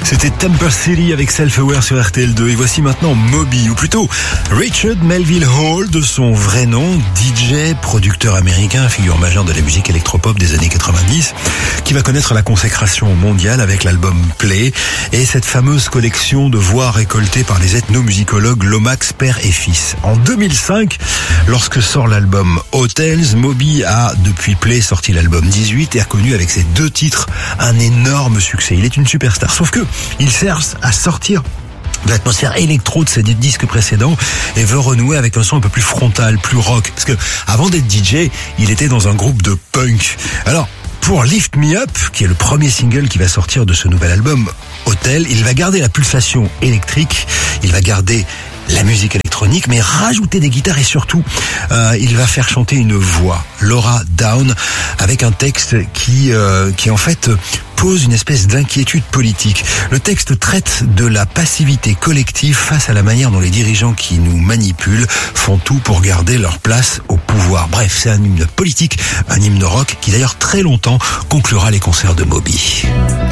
C'était Temper City avec Self-Aware sur RTL2. Et voici maintenant Moby, ou plutôt Richard Melville Hall, de son vrai nom, DJ, producteur américain, figure majeure de la musique électropop des années 90, qui va connaître la consécration mondiale avec l'album Play et cette fameuse collection de voix récoltées par les ethnomusicologues Lomax père et fils. En 2005, lorsque sort l'album Hotels, Moby a, depuis Play, sorti l'album 18 et a connu avec ses 2 titres un énorme succès. Il est une superstar. Sauf que il cherche à sortir de l'atmosphère électro de ses disques précédents et veut renouer avec un son un peu plus frontal, plus rock. Parce que avant d'être DJ, il était dans un groupe de punk. Alors, pour Lift Me Up, qui est le premier single qui va sortir de ce nouvel album, Hotel, il va garder la pulsation électrique, il va garder la musique électronique, mais rajouter des guitares et surtout, il va faire chanter une voix, Laura Down, avec un texte qui en fait pose une espèce d'inquiétude politique. Le texte traite de la passivité collective face à la manière dont les dirigeants qui nous manipulent font tout pour garder leur place au pouvoir. Bref, c'est un hymne politique, un hymne rock qui d'ailleurs très longtemps conclura les concerts de Moby.